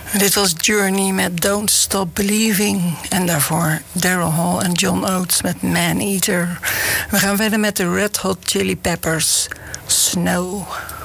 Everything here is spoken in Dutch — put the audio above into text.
Dit was Journey met Don't Stop Believing. En daarvoor Daryl Hall en John Oates met Man Eater. We gaan verder met de Red Hot Chili Peppers, Snow.